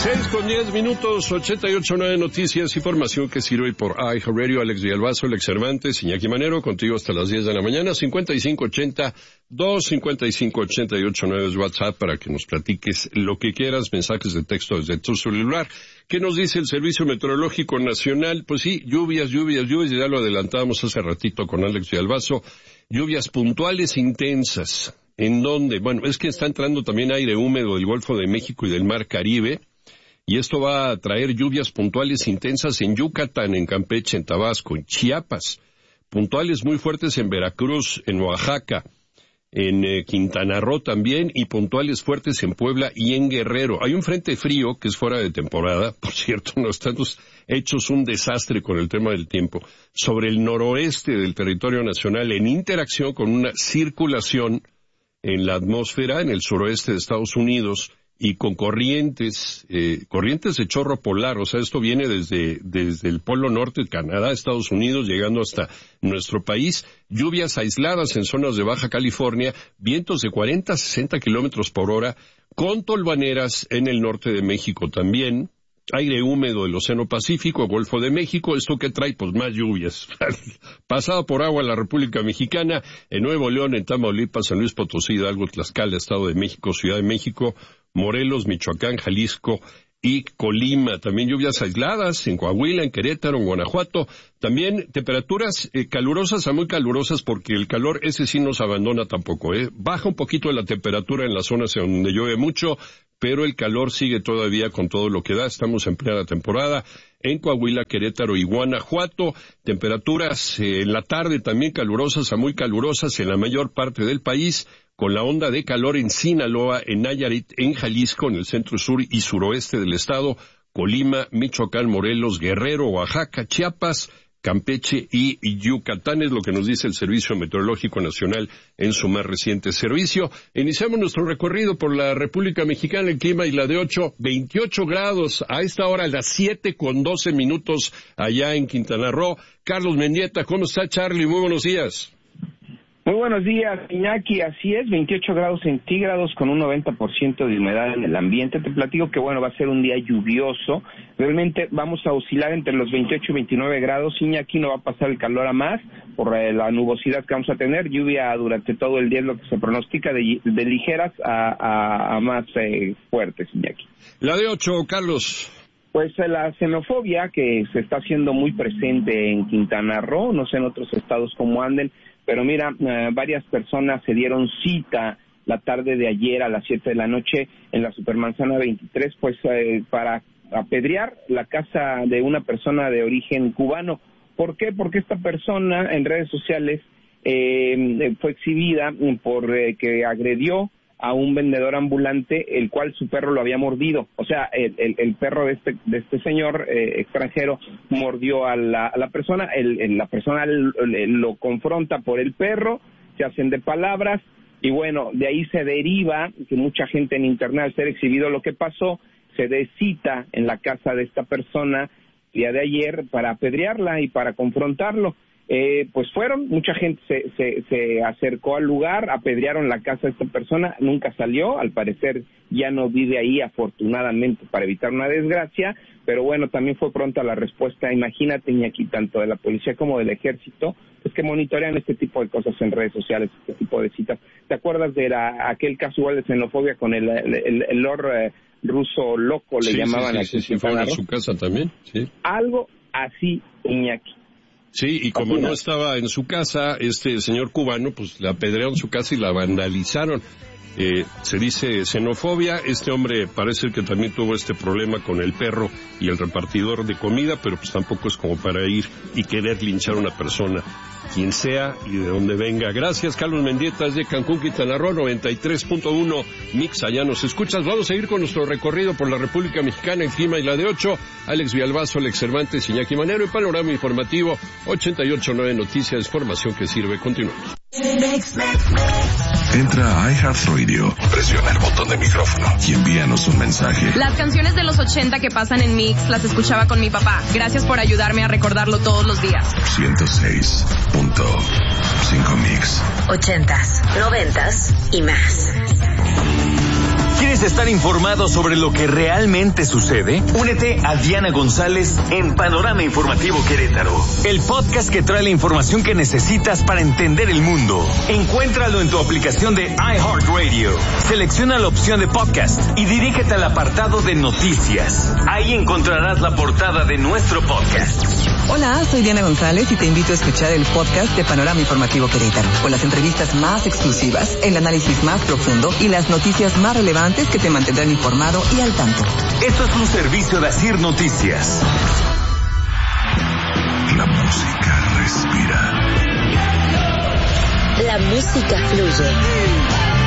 6:10, 88.9 Noticias, información que sirve por iHeartRadio. Alex Villalbazo, Alex Cervantes, Iñaki Manero, contigo hasta las 10 de la mañana. 5580-255-88.9 es WhatsApp para que nos platiques lo que quieras, mensajes de texto desde tu celular. ¿Qué nos dice el Servicio Meteorológico Nacional? Pues sí, lluvias, ya lo adelantábamos hace ratito con Alex Villalbazo. Lluvias puntuales intensas. ¿En dónde? Bueno, es que está entrando también aire húmedo del Golfo de México y del Mar Caribe. Y esto va a traer lluvias puntuales intensas en Yucatán, en Campeche, en Tabasco, en Chiapas. Puntuales muy fuertes en Veracruz, en Oaxaca, en Quintana Roo también, y puntuales fuertes en Puebla y en Guerrero. Hay un frente frío que es fuera de temporada, por cierto, no estamos hechos un desastre con el tema del tiempo, sobre el noroeste del territorio nacional en interacción con una circulación en la atmósfera en el suroeste de Estados Unidos, y con corrientes de chorro polar, o sea, esto viene desde el Polo Norte de Canadá, Estados Unidos, llegando hasta nuestro país, lluvias aisladas en zonas de Baja California, vientos de 40 a 60 kilómetros por hora, con tolvaneras en el norte de México también, aire húmedo del Océano Pacífico, Golfo de México, ¿esto qué trae? Pues más lluvias. Pasado por agua en la República Mexicana, en Nuevo León, en Tamaulipas, San Luis Potosí, Hidalgo, Tlaxcala, Estado de México, Ciudad de México, Morelos, Michoacán, Jalisco y Colima. También lluvias aisladas en Coahuila, en Querétaro, en Guanajuato. También temperaturas calurosas a muy calurosas, porque el calor ese sí nos abandona tampoco. Baja un poquito la temperatura en las zonas donde llueve mucho, pero el calor sigue todavía con todo lo que da. Estamos en plena temporada en Coahuila, Querétaro y Guanajuato. Temperaturas en la tarde también calurosas a muy calurosas en la mayor parte del país, con la onda de calor en Sinaloa, en Nayarit, en Jalisco, en el centro sur y suroeste del estado, Colima, Michoacán, Morelos, Guerrero, Oaxaca, Chiapas, Campeche y Yucatán, es lo que nos dice el Servicio Meteorológico Nacional en su más reciente servicio. Iniciamos nuestro recorrido por la República Mexicana, el clima y la de 28 grados, a esta hora a las 7:12 allá en Quintana Roo. Carlos Mendieta, ¿cómo está, Charlie? Muy buenos días. Muy buenos días, Iñaki. Así es, 28 grados centígrados con un 90% de humedad en el ambiente. Te platico que, va a ser un día lluvioso. Realmente vamos a oscilar entre los 28 y 29 grados. Iñaki, no va a pasar el calor a más por la nubosidad que vamos a tener. Lluvia durante todo el día es lo que se pronostica, de ligeras a más fuertes, Iñaki. La de 8, Carlos. Pues la xenofobia que se está haciendo muy presente en Quintana Roo, no sé en otros estados cómo anden, pero mira, varias personas se dieron cita la tarde de ayer a las 7 de la noche en la Supermanzana 23, pues para apedrear la casa de una persona de origen cubano. ¿Por qué? Porque esta persona en redes sociales fue exhibida por que agredió a un vendedor ambulante, el cual su perro lo había mordido. O sea, el perro de este señor extranjero mordió a la persona. La persona lo confronta por el perro, se hacen de palabras, y bueno, de ahí se deriva que mucha gente en internet, al ser exhibido lo que pasó, se dé cita en la casa de esta persona el día de ayer para apedrearla y para confrontarlo. Pues mucha gente se acercó al lugar, apedrearon la casa de esta persona, nunca salió, al parecer ya no vive ahí, afortunadamente, para evitar una desgracia, pero bueno, también fue pronta la respuesta. Imagínate, Iñaki, tanto de la policía como del ejército, pues que monitorean este tipo de cosas en redes sociales, este tipo de citas. ¿Te acuerdas de aquel caso igual de xenofobia con el Lord ruso loco, le llamaban? Sí, fue en su casa también, sí. Algo así, Iñaki. Sí, y como no estaba en su casa, este señor cubano, pues le apedrearon su casa y la vandalizaron. Se dice xenofobia. Este hombre parece que también tuvo este problema con el perro y el repartidor de comida, pero pues tampoco es como para ir y querer linchar a una persona, quien sea y de donde venga. Gracias, Carlos Mendieta, de Cancún, Quintana Roo, 93.1 Mix, allá nos escuchas. Vamos a ir con nuestro recorrido por la República Mexicana, en clima y la de 8. Alex Villalbazo, Alex Cervantes, Iñaki Manero, y panorama informativo 88.9 Noticias, información que sirve. Continuamos. Entra a iHeartRadio, presiona el botón de micrófono y envíanos un mensaje. Las canciones de los 80 que pasan en Mix las escuchaba con mi papá. Gracias por ayudarme a recordarlo todos los días. 106.5 Mix. 80s, 90s y más. ¿Quieres estar informado sobre lo que realmente sucede? Únete a Diana González en Panorama Informativo Querétaro, el podcast que trae la información que necesitas para entender el mundo. Encuéntralo en tu aplicación de iHeartRadio. Selecciona la opción de podcast y dirígete al apartado de noticias. Ahí encontrarás la portada de nuestro podcast. Hola, soy Diana González y te invito a escuchar el podcast de Panorama Informativo Querétaro, con las entrevistas más exclusivas, el análisis más profundo y las noticias más relevantes que te mantendrán informado y al tanto. Esto es un servicio de Asir Noticias. La música respira. La música fluye.